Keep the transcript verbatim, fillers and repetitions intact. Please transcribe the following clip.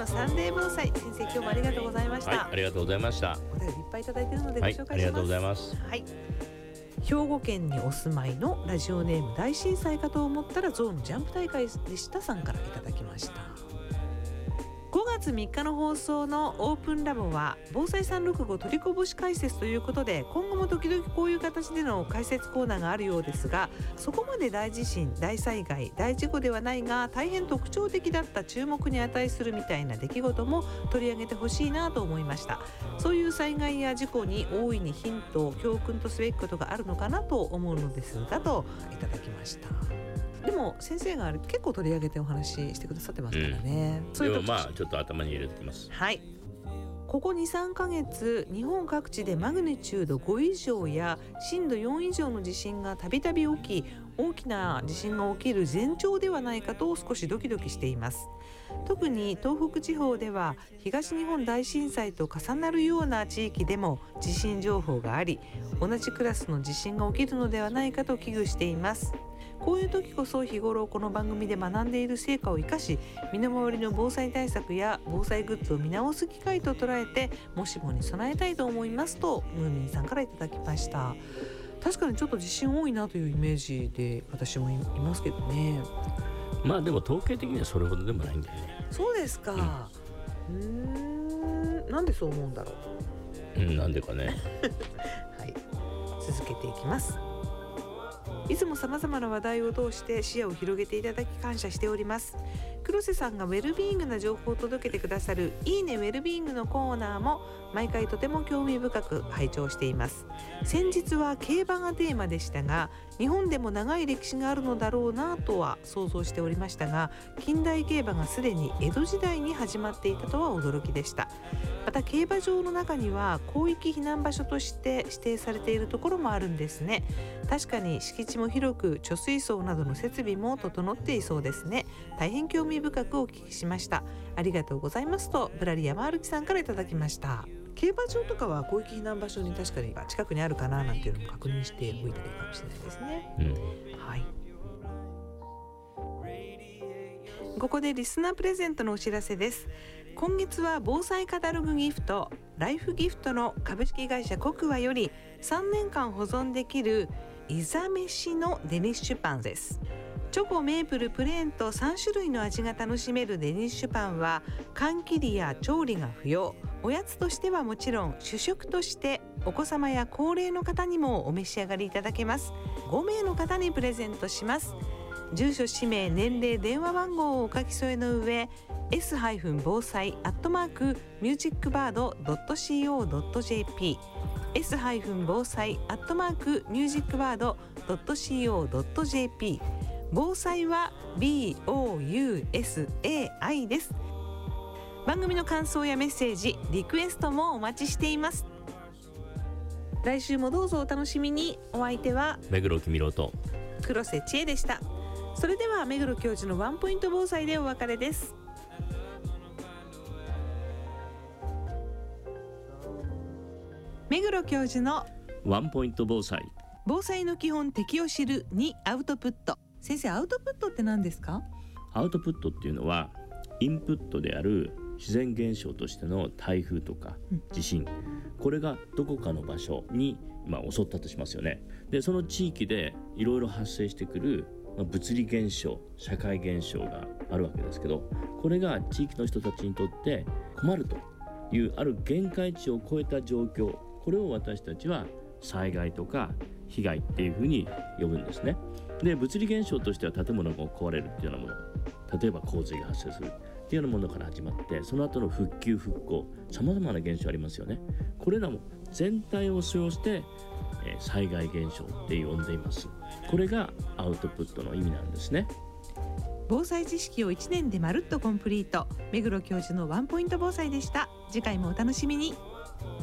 のサンデー防災、先生今日もありがとうございました。 はい、ありがとうございました。 お便りいっぱいいただいているのでご紹介します。 はい、ありがとうございます。 はい、兵庫県にお住まいのラジオネーム大震災かと思ったらゾウのジャンプ大会でしたさんからいただきました。ごがつみっかの放送のオープンラボは防災さんろくご取りこぼし解説ということで、今後も時々こういう形での解説コーナーがあるようですが、そこまで大地震、大災害、大事故ではないが大変特徴的だった注目に値するみたいな出来事も取り上げてほしいなと思いました。そういう災害や事故に大いにヒント、教訓とすべきことがあるのかなと思うのですがといただきました。でも先生が結構取り上げてお話ししてくださってますからね、 うん、 そういうでもまあちょっと頭に入れておきます。 はい、ここ にさんかげつ日本各地でマグニチュードごいじょうや震度よん以上の地震がたびたび起き、大きな地震が起きる前兆ではないかと少しドキドキしています。特に東北地方では東日本大震災と重なるような地域でも地震情報があり、同じクラスの地震が起きるのではないかと危惧しています。こういう時こそ日頃この番組で学んでいる成果を生かし、身の回りの防災対策や防災グッズを見直す機会と捉えて、もしもに備えたいと思いますとムーミンさんからいただきました。確かにちょっと地震多いなというイメージで私もいますけどね。 まあでも統計的にはそれほどでもないんだよね。 そうですか、うん、うーんなんでそう思うんだろう、 うん、なんでかねはい、続けていきます。いつも様々な話題を通して視野を広げていただき感謝しております。黒瀬さんがウェルビーイングな情報を届けてくださるいいねウェルビーイングのコーナーも毎回とても興味深く拝聴しています。先日は競馬がテーマでしたが、日本でも長い歴史があるのだろうなとは想像しておりましたが、近代競馬がすでに江戸時代に始まっていたとは驚きでした。また競馬場の中には広域避難場所として指定されているところもあるんですね。確かに敷地も広く貯水槽などの設備も整っていそうですね。大変興味深くお聞きしました。ありがとうございますとぶらり山歩きさんからいただきました。競馬場とかは広域避難場所に確かに近くにあるかななんていうのも確認しておいたらいいかもしれないですね、うん、はい。ここでリスナープレゼントのお知らせです。今月は防災カタログギフトライフギフトの株式会社コクワよりさんねんかん保存できるイザ飯のデニッシュパンです。チョコ、メープル、プレーンとさんしゅるいの味が楽しめるデニッシュパンは缶切りや調理が不要、おやつとしてはもちろん主食としてお子様や高齢の方にもお召し上がりいただけます。ごめいの方にプレゼントします。住所、氏名、年齢、電話番号をお書き添えの上 エス 防災アットマークミュージックバードドットシーオードットジェーピー エス 防災アットマークミュージックバードドットシーオードットジェーピー、防災は ビーオーユーエスエーアイ です。番組の感想やメッセージ、リクエストもお待ちしています。来週もどうぞお楽しみに。お相手は目黒きみろと黒瀬千恵でした。それでは目黒教授のワンポイント防災でお別れです。目黒教授のワンポイント防災、 防災の基本敵を知るにアウトプット。先生、アウトプットって何ですか？ アウトプットっていうのはインプットである自然現象としての台風とか地震、うん、これがどこかの場所に、まあ、襲ったとしますよね。でその地域でいろいろ発生してくる、まあ、物理現象、社会現象があるわけですけど、これが地域の人たちにとって困るというある限界値を超えた状況、これを私たちは災害とか被害っていうふうに呼ぶんですね。で物理現象としては建物が壊れるっていうようなもの、例えば洪水が発生するっていうようなものから始まって、その後の復旧復興、さまざまな現象ありますよね。これらも全体を称して、えー、災害現象って呼んでいます。これがアウトプットの意味なんですね。 防災知識をいちねんでまるっとコンプリート、目黒教授のワンポイント防災でした。次回もお楽しみに。